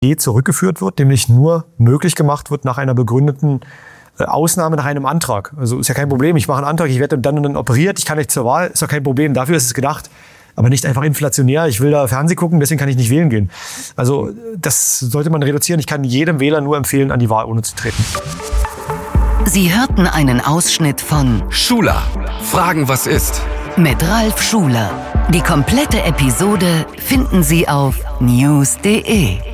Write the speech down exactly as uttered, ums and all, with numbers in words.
zurückgeführt wird, nämlich nur möglich gemacht wird nach einer begründeten äh, Ausnahme, nach einem Antrag. Also ist ja kein Problem, ich mache einen Antrag, ich werde dann und dann operiert, ich kann nicht zur Wahl, ist ja kein Problem, dafür ist es gedacht. Aber nicht einfach inflationär, ich will da Fernsehen gucken, deswegen kann ich nicht wählen gehen. Also das sollte man reduzieren. Ich kann jedem Wähler nur empfehlen, an die Wahlurne zu treten. Sie hörten einen Ausschnitt von Schuler, Fragen, was ist? Mit Ralf Schuler. Die komplette Episode finden Sie auf news punkt de.